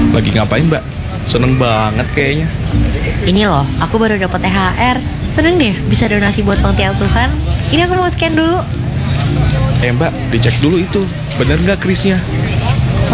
Lagi ngapain mbak? Seneng banget kayaknya. Ini loh, aku baru dapat THR. Seneng deh bisa donasi buat panti asuhan. Ini aku mau scan dulu. Mbak, dicek dulu itu. Bener nggak krisnya?